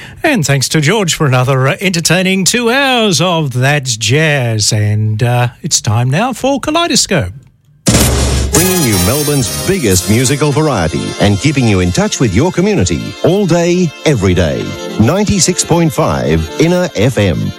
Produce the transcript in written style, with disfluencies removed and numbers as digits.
And thanks to George for another entertaining 2 hours of That's Jazz. And it's time now for Kaleidoscope. Bringing you Melbourne's biggest musical variety and keeping you in touch with your community all day, every day. 96.5 Inner FM.